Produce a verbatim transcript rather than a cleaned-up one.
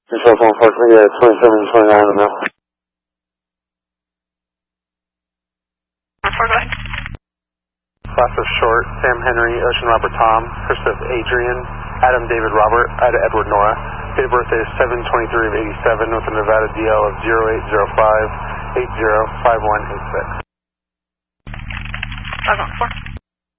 Your cell phone, Park, yeah, twenty-seven twenty-nine on that. Class of Short, Sam Henry, Ocean Robert Tom, Christoph Adrian, Adam David Robert, Ida Edward Nora. Date of birth is seven twenty-three of eighty-seven with a Nevada D L of zero eight zero five eight zero five one eight six. five one four.